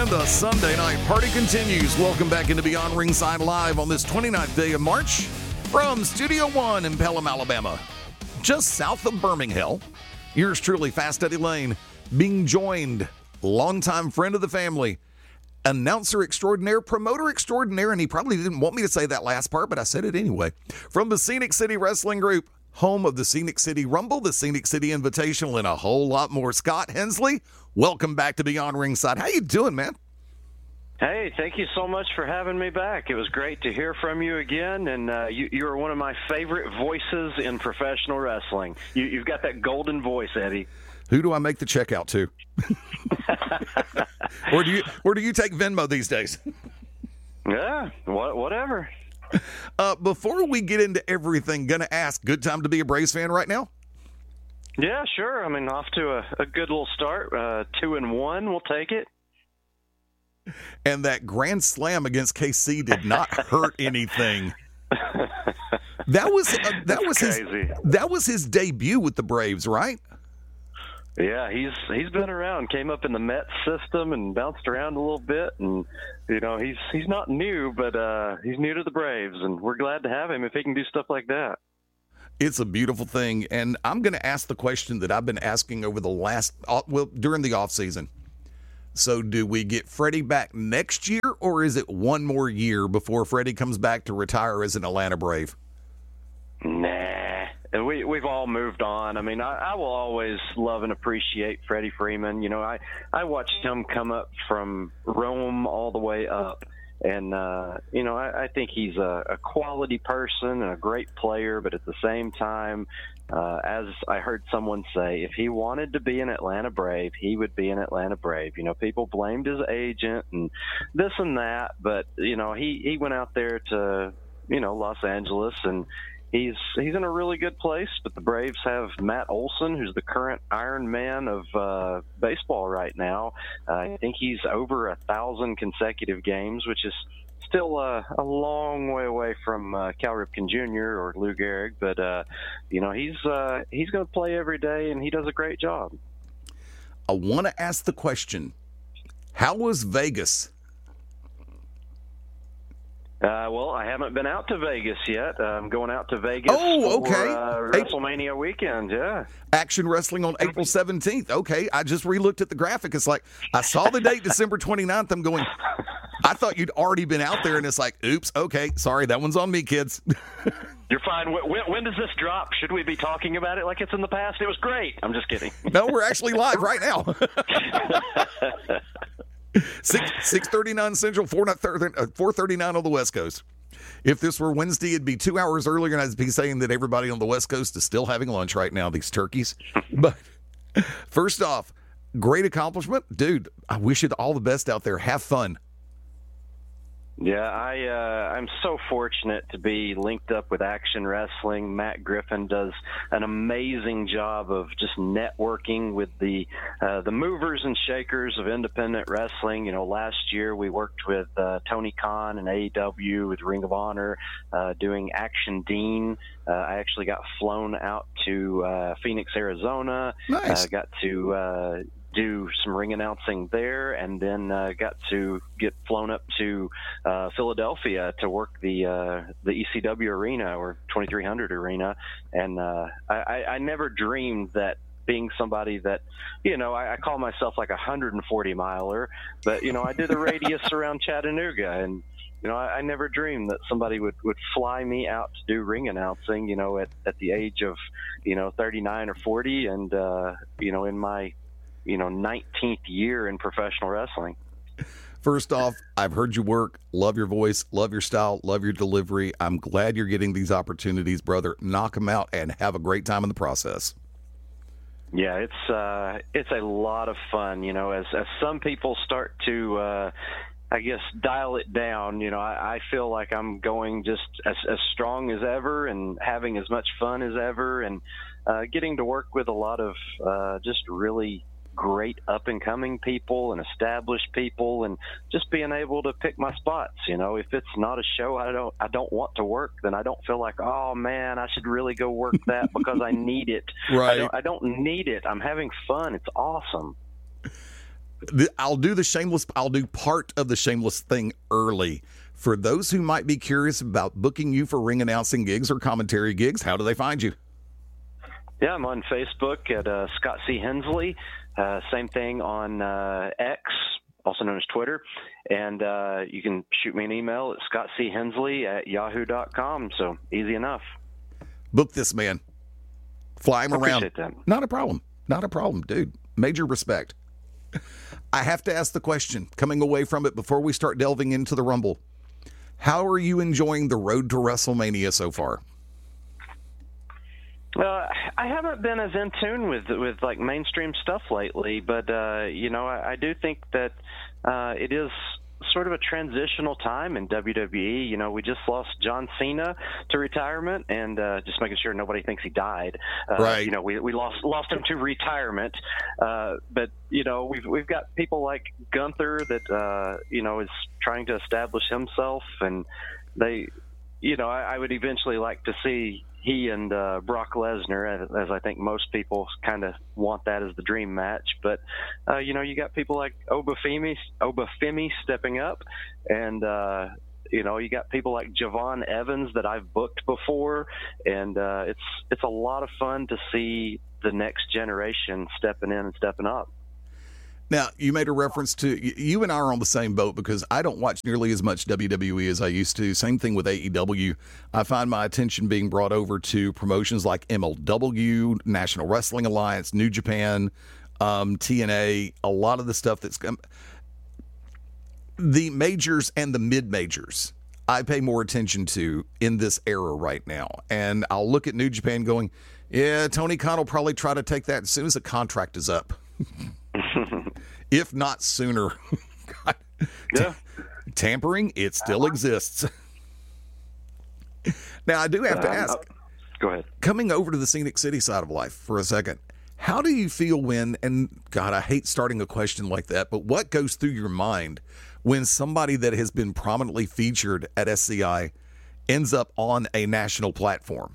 And the Sunday night party continues. Welcome back into Beyond Ringside Live on this 29th day of March from Studio One in Pelham, Alabama, just south of Birmingham. Yours truly, Fast Eddie Lane, being joined, longtime friend of the family, announcer extraordinaire, promoter extraordinaire, and he probably didn't want me to say that last part, but I said it anyway, from the Scenic City Wrestling Group, home of the Scenic City Rumble, the Scenic City Invitational, and a whole lot more. Scott Hensley, welcome back to Beyond Ringside. How you doing, man? Hey, thank you so much for having me back. It was great to hear from you again, and you are one of my favorite voices in professional wrestling. You've got that golden voice, Eddie. Who do I make the check out to? Or do you take Venmo these days? Yeah, whatever. Before we get into everything, gonna ask, good time to be a Braves fan right now? Yeah, sure. I mean, off to a good little start. 2-1, we'll take it. And that grand slam against KC did not hurt anything. That was his debut with the Braves, right? Yeah, he's been around. Came up in the Mets system and bounced around a little bit, and he's not new, but he's new to the Braves, and we're glad to have him if he can do stuff like that. It's a beautiful thing, and I'm going to ask the question that I've been asking over the during the off season. So do we get Freddie back next year, or is it one more year before Freddie comes back to retire as an Atlanta Brave? Nah, we've all moved on. I mean, I will always love and appreciate Freddie Freeman. I watched him come up from Rome all the way up. And, I think he's a quality person and a great player, but at the same time, as I heard someone say, if he wanted to be an Atlanta Brave, he would be an Atlanta Brave. People blamed his agent and this and that, but, he went out there to, Los Angeles, and he's in a really good place. But the Braves have Matt Olson, who's the current Iron Man of baseball right now. I think he's over 1,000 consecutive games, which is still a long way away from Cal Ripken Jr. or Lou Gehrig, but he's going to play every day, and he does a great job. I want to ask the question: how was Vegas? Well, I haven't been out to Vegas yet. I'm going out to Vegas for WrestleMania weekend, yeah. Action Wrestling on April 17th. Okay, I just re-looked at the graphic. It's like, I saw the date, December 29th. I'm going, I thought you'd already been out there, and it's like, oops, okay, sorry, that one's on me, kids. You're fine. When does this drop? Should we be talking about it like it's in the past? It was great. I'm just kidding. No, we're actually live right now. 6:39 Central, 4:39 on the West Coast. If this were Wednesday, it'd be 2 hours earlier, and I'd be saying that everybody on the West Coast is still having lunch right now, these turkeys. But first off, great accomplishment. Dude, I wish you all the best out there. Have fun. Yeah, I'm so fortunate to be linked up with Action Wrestling. Matt Griffin does an amazing job of just networking with the movers and shakers of independent wrestling. Last year we worked with Tony Khan and AEW with Ring of Honor doing Action Dean. I actually got flown out to Phoenix, Arizona. Nice. Got to do some ring announcing there, and then got to get flown up to Philadelphia to work the ECW arena, or 2300 arena. And I never dreamed that being somebody that, I call myself like a 140 miler, but I did a radius around Chattanooga, and I never dreamed that somebody would fly me out to do ring announcing, at the age of 39 or 40, and in my 19th year in professional wrestling. First off, I've heard you work. Love your voice, love your style, love your delivery. I'm glad you're getting these opportunities, brother. Knock them out and have a great time in the process. Yeah, it's a lot of fun. As some people start to I guess dial it down, I feel like I'm going just as strong as ever and having as much fun as ever, and getting to work with a lot of just really great up-and-coming people and established people, and just being able to pick my spots. If it's not a show I don't want to work, then I don't feel like, oh man, I should really go work that because I need it. Right. I don't need it. I'm having fun. It's awesome. I'll do part of the shameless thing early. For those who might be curious about booking you for ring announcing gigs or commentary gigs, how do they find you? Yeah, I'm on Facebook at Scott C. Hensley. Same thing on X, also known as Twitter. And you can shoot me an email at scottchensley@yahoo.com. So easy enough. Book this man. Fly him around. Appreciate that. Not a problem. Not a problem, dude. Major respect. I have to ask the question, coming away from it before we start delving into the Rumble. How are you enjoying the road to WrestleMania so far? I haven't been as in tune with like mainstream stuff lately, but I do think that it is sort of a transitional time in WWE. You know, we just lost John Cena to retirement, and just making sure nobody thinks he died. Right. You know, we lost him to retirement, but you know, we've got people like Gunther that is trying to establish himself, and they, I would eventually like to see he and Brock Lesnar, as I think most people kind of want that as the dream match. But, you got people like Obafemi stepping up, and, you got people like Javon Evans that I've booked before, and it's a lot of fun to see the next generation stepping in and stepping up. Now, you made a reference to, you and I are on the same boat because I don't watch nearly as much WWE as I used to. Same thing with AEW. I find my attention being brought over to promotions like MLW, National Wrestling Alliance, New Japan, TNA, a lot of the stuff that's the majors and the mid-majors. I pay more attention to in this era right now. And I'll look at New Japan going, yeah, Tony Khan will probably try to take that as soon as the contract is up. If not sooner. Yeah. Tampering, it still exists. Now, I do have to ask. Go ahead. Coming over to the Scenic City side of life for a second, how do you feel when, and God, I hate starting a question like that, but what goes through your mind when somebody that has been prominently featured at SCI ends up on a national platform?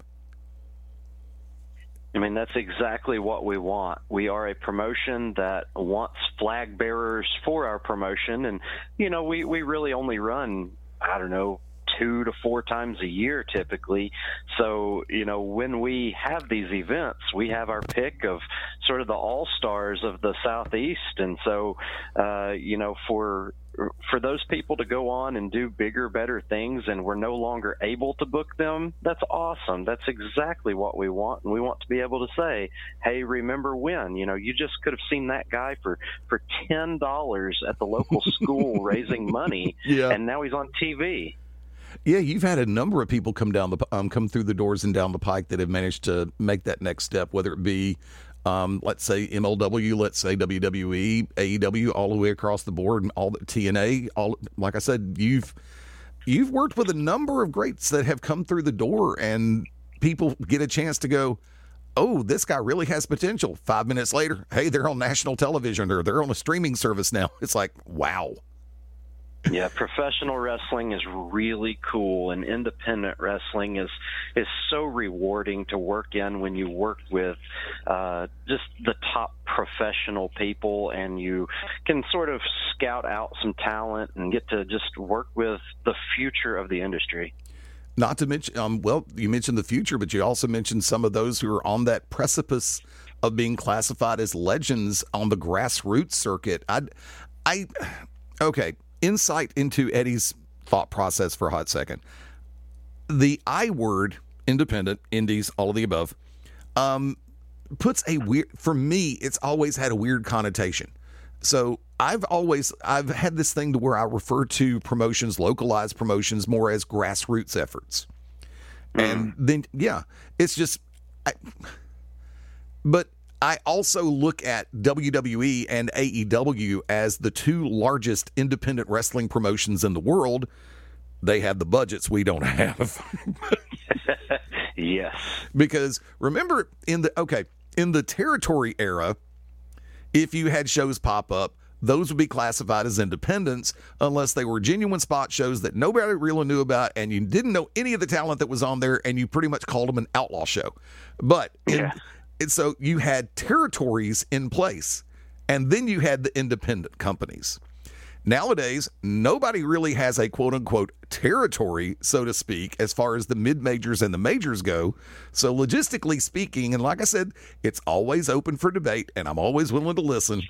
I mean, that's exactly what we want. We are a promotion that wants flag bearers for our promotion. And, we really only run, 2 to 4 times a year typically. So, when we have these events, we have our pick of sort of the all-stars of the Southeast. And so, for those people to go on and do bigger, better things and we're no longer able to book them, that's awesome. That's exactly what we want. And we want to be able to say, hey, remember when? You just could have seen that guy for $10 at the local school raising money, and now he's on TV. Yeah, you've had a number of people come through the doors and down the pike that have managed to make that next step, whether it be let's say MLW, let's say WWE, AEW, all the way across the board, and all the TNA. Like I said, you've worked with a number of greats that have come through the door, and people get a chance to go, oh, this guy really has potential. 5 minutes later, hey, they're on national television, or they're on a streaming service now. It's like, wow. Yeah, professional wrestling is really cool, and independent wrestling is so rewarding to work in when you work with just the top professional people, and you can sort of scout out some talent and get to just work with the future of the industry. Not to mention, you mentioned the future, but you also mentioned some of those who are on that precipice of being classified as legends on the grassroots circuit. Okay. Insight into Eddie's thought process for a hot second. The I word, independent, indies, all of the above, puts a weird, for me, it's always had a weird connotation. So I've had this thing to where I refer to promotions, localized promotions, more as grassroots efforts. And then, it's just, but I also look at WWE and AEW as the 2 largest independent wrestling promotions in the world. They have the budgets we don't have. Yes. Because remember, in the territory era, if you had shows pop up, those would be classified as independents unless they were genuine spot shows that nobody really knew about, and you didn't know any of the talent that was on there, and you pretty much called them an outlaw show. But so you had territories in place. And then you had the independent companies. Nowadays, nobody really has a quote-unquote territory, so to speak, as far as the mid-majors and the majors go. So logistically speaking, and like I said, it's always open for debate, and I'm always willing to listen.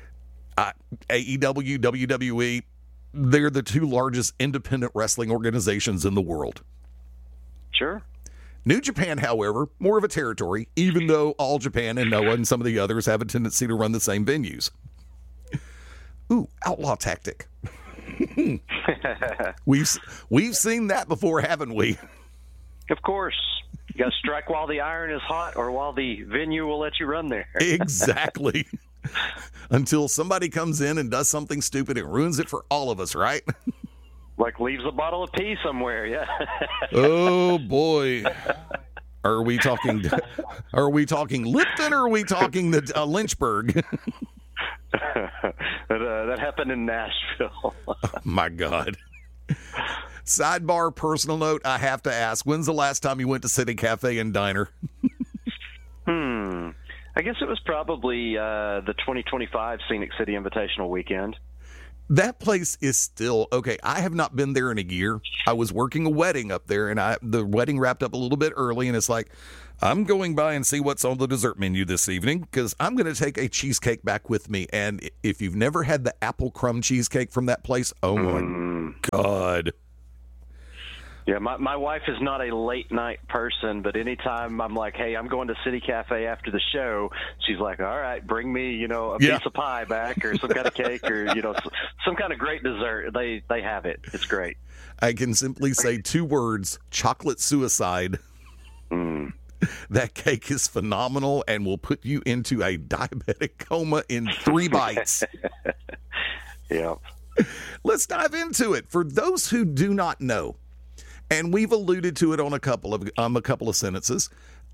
AEW, WWE, they're the two largest independent wrestling organizations in the world. Sure. New Japan, however, more of a territory, even though All Japan and Noah and some of the others have a tendency to run the same venues. Ooh, outlaw tactic. We've seen that before, haven't we? Of course. You got to strike while the iron is hot or while the venue will let you run there. Exactly. Until somebody comes in and does something stupid and ruins it for all of us, right? Like leaves a bottle of pee somewhere, yeah. Oh, boy. Are we talking Lipton or are we talking the Lynchburg? That happened in Nashville. Oh, my God. Sidebar, personal note, I have to ask, when's the last time you went to City Cafe and Diner? I guess it was probably the 2025 Scenic City Invitational weekend. That place is still, okay, I have not been there in a year. I was working a wedding up there, and the wedding wrapped up a little bit early, and it's like, I'm going by and see what's on the dessert menu this evening because I'm going to take a cheesecake back with me. And if you've never had the apple crumb cheesecake from that place, oh, my God. Yeah, my wife is not a late night person, but anytime I'm like, hey, I'm going to City Cafe after the show, she's like, all right, bring me, a piece of pie back or some kind of cake or, some kind of great dessert. They have it. It's great. I can simply say 2 words, chocolate suicide. That cake is phenomenal and will put you into a diabetic coma in 3 bites. Yeah. Let's dive into it. For those who do not know, and we've alluded to it on a couple of sentences,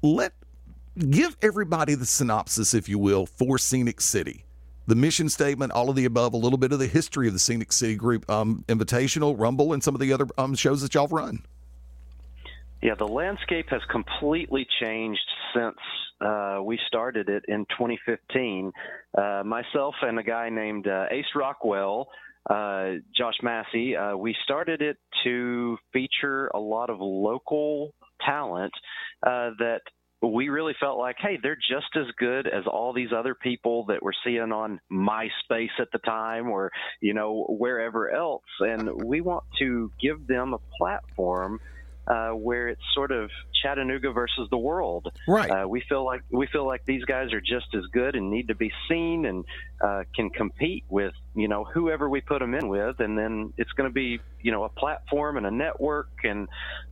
give everybody the synopsis, if you will, for Scenic City. The mission statement, all of the above, a little bit of the history of the Scenic City Group, Invitational, Rumble, and some of the other shows that y'all run. Yeah, the landscape has completely changed since we started it in 2015. Myself and a guy named Ace Rockwell, Josh Massey, we started it to feature a lot of local talent that we really felt like, hey, they're just as good as all these other people that we're seeing on MySpace at the time or, wherever else. And we want to give them a platform where it's sort of Chattanooga versus the world. Right. We feel like these guys are just as good and need to be seen and can compete with whoever we put them in with, and then it's going to be a platform and a network. And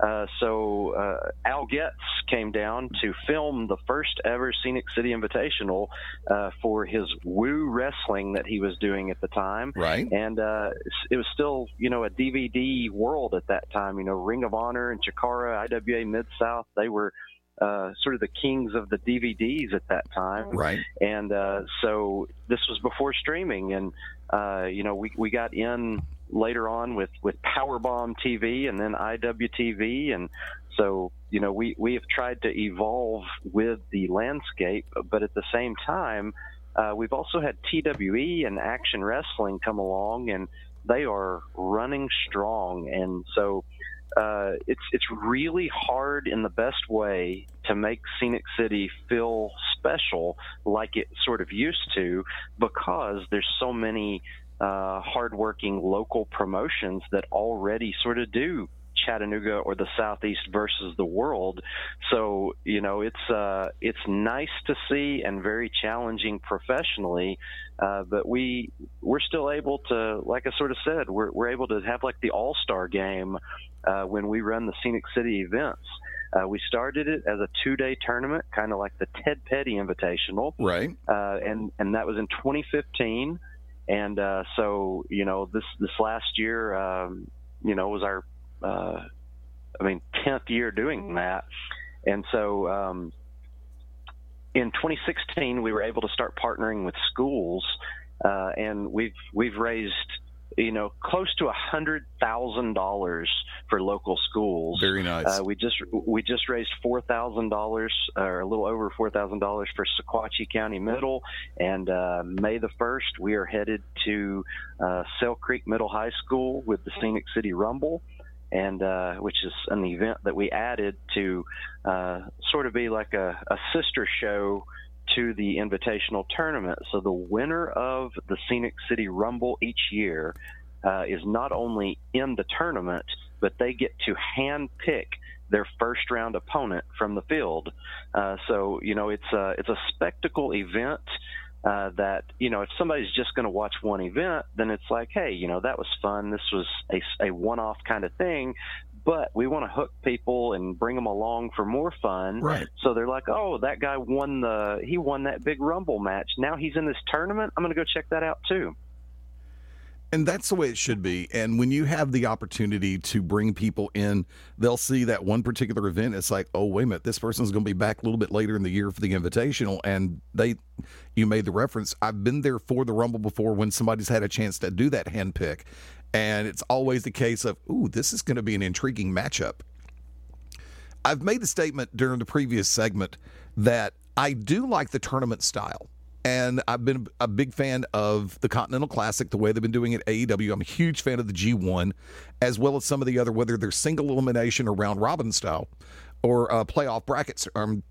so Al Getz came down to film the first ever Scenic City Invitational for his Woo Wrestling that he was doing at the time. Right. And it was still a DVD world at that time. Ring of Honor and Chikara, IWA Mid-South, they were sort of the kings of the DVDs at that time. Right. And so this was before streaming, and we got in later on with Powerbomb TV and then IWTV, and so we have tried to evolve with the landscape, but at the same time we've also had TWE and Action Wrestling come along, and they are running strong. And so it's really hard in the best way to make Scenic City feel special like it sort of used to, because there's so many hardworking local promotions that already sort of do Chattanooga or the Southeast versus the world. So it's nice to see and very challenging professionally, but we're still able to, like I sort of said, we're able to have like the all-star game when we run the Scenic City events. We started it as a 2-day tournament, kind of like the Ted Petty Invitational, right? And that was in 2015, and so this last year was our 10th year doing that. And so in 2016 we were able to start partnering with schools, and we've raised close to $100,000 for local schools. Very nice. We just raised $4,000, or a little over $4,000 for Sequatchie County Middle, and May the 1st we are headed to Sale Creek Middle High School with the Scenic City Rumble, and which is an event that we added to sort of be like a sister show to the Invitational Tournament. So the winner of the Scenic City Rumble each year is not only in the tournament, but they get to hand pick their first round opponent from the field. So it's a spectacle event that if somebody's just going to watch one event, then it's like, hey, that was fun. This was a one-off kind of thing. But we want to hook people and bring them along for more fun. Right. So they're like, oh, that guy won that big Rumble match. Now he's in this tournament. I'm going to go check that out too. And that's the way it should be. And when you have the opportunity to bring people in, they'll see that one particular event. It's like, oh, wait a minute, this person's going to be back a little bit later in the year for the Invitational. And you made the reference. I've been there for the Rumble before when somebody's had a chance to do that hand pick. And it's always the case of, ooh, this is going to be an intriguing matchup. I've made the statement during the previous segment that I do like the tournament style. And I've been a big fan of the Continental Classic, the way they've been doing it at AEW. I'm a huge fan of the G1, as well as some of the other, whether they're single elimination or round robin style, or playoff brackets.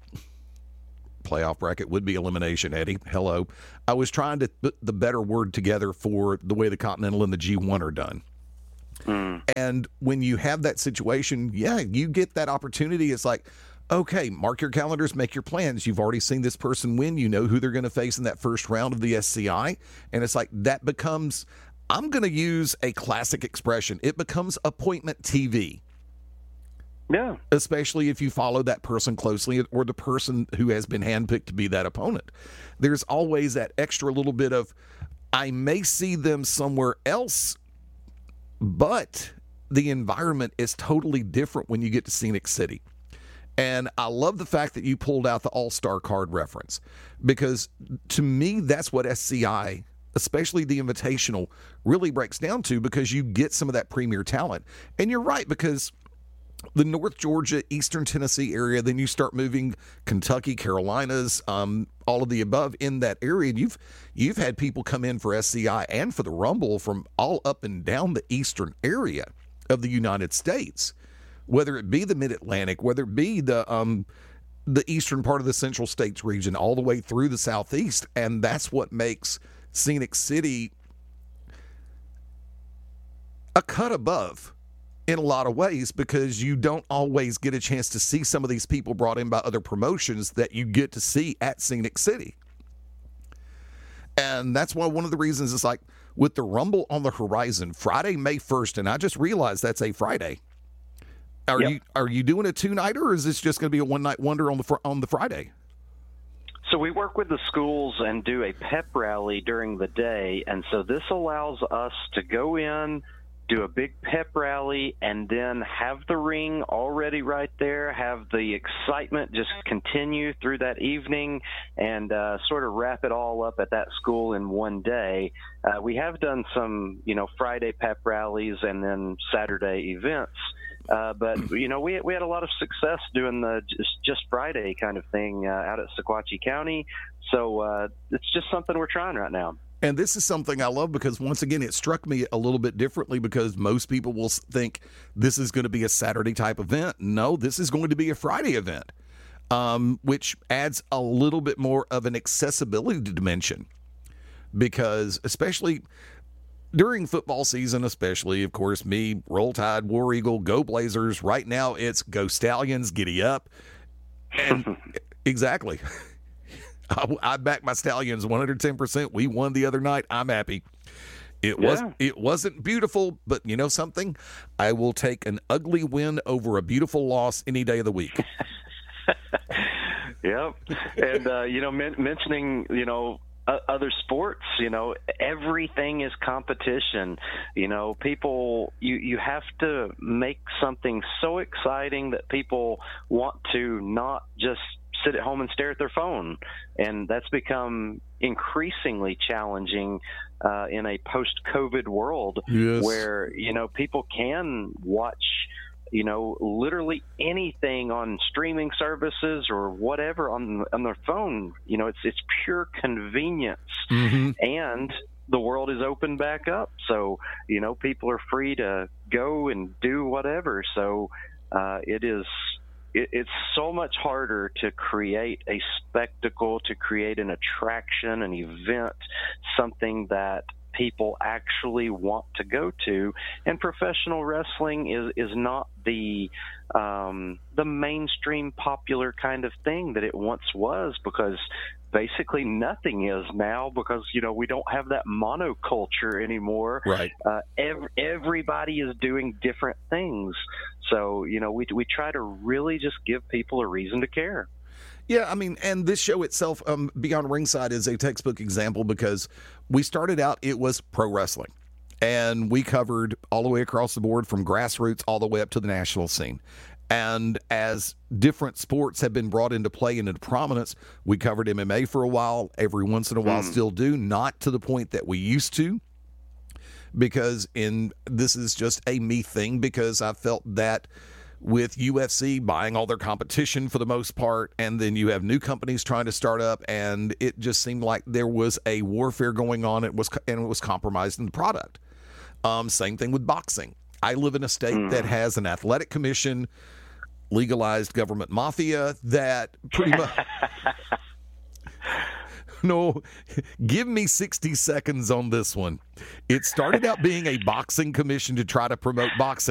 Playoff bracket would be elimination, Eddie. Hello. I was trying to put the better word together for the way the Continental and the G1 are done. And when you have that situation, you get that opportunity. It's like, okay, mark your calendars, make your plans. You've already seen this person win. You know who they're going to face in that first round of the SCI. And it's like that becomes, I'm going to use a classic expression, it becomes appointment TV. Yeah. Especially if you follow that person closely or the person who has been handpicked to be that opponent. There's always that extra little bit of, I may see them somewhere else, but the environment is totally different when you get to Scenic City. And I love the fact that you pulled out the All-Star card reference, because to me, that's what SCI, especially the Invitational, really breaks down to, because you get some of that premier talent. And you're right, because the North Georgia, Eastern Tennessee area, then you start moving Kentucky, Carolinas, all of the above in that area. And you've had people come in for SCI and for the Rumble from all up and down the eastern area of the United States, whether it be the Mid-Atlantic, whether it be the eastern part of the Central States region, all the way through the Southeast. And that's what makes Scenic City a cut above in a lot of ways, because you don't always get a chance to see some of these people brought in by other promotions that you get to see at Scenic City. And that's why one of the reasons is like with the Rumble on the horizon, Friday, May 1st, and I just realized that's a Friday. Are you doing a two-nighter, or is this just going to be a one-night wonder on the Friday? So we work with the schools and do a pep rally during the day, and so this allows us to go in, do a big pep rally, and then have the ring already right there, have the excitement just continue through that evening, and sort of wrap it all up at that school in one day. We have done some, Friday pep rallies and then Saturday events. But we had a lot of success doing the just Friday kind of thing out at Sequatchie County. So it's just something we're trying right now. And this is something I love, because once again, it struck me a little bit differently, because most people will think this is going to be a Saturday type event. No, this is going to be a Friday event, which adds a little bit more of an accessibility dimension, because especially during football season, especially, of course, me, Roll Tide, War Eagle, Go Blazers. Right now, it's Go Stallions, giddy up. And exactly. I back my Stallions 110%. We won the other night. I'm happy. It wasn't beautiful, but you know something? I will take an ugly win over a beautiful loss any day of the week. Yep. And, mentioning, other sports, everything is competition. People, you have to make something so exciting that people want to not just sit at home and stare at their phone. And that's become increasingly challenging in a post-COVID world. Yes. Where, people can watch, literally anything on streaming services or whatever on their phone. It's pure convenience. Mm-hmm. And the world is open back up. So, people are free to go and do whatever. So it's so much harder to create a spectacle, to create an attraction, an event, something that people actually want to go to. And professional wrestling is not the mainstream popular kind of thing that it once was, because basically nothing is now, because we don't have that monoculture anymore. Right. Everybody is doing different things, so we try to really just give people a reason to care. Yeah, I mean, and this show itself, Beyond Ringside, is a textbook example, because we started out, it was pro wrestling, and we covered all the way across the board, from grassroots all the way up to the national scene. And as different sports have been brought into play and into prominence, we covered MMA for a while, every once in a while still do, not to the point that we used to, because this is just a me thing, because I felt that with UFC buying all their competition for the most part, and then you have new companies trying to start up, and it just seemed like there was a warfare going on. It was compromising the product. Same thing with boxing. I live in a state that has an athletic commission, legalized government mafia that pretty much... No, give me 60 seconds on this one. It started out being a boxing commission to try to promote boxing.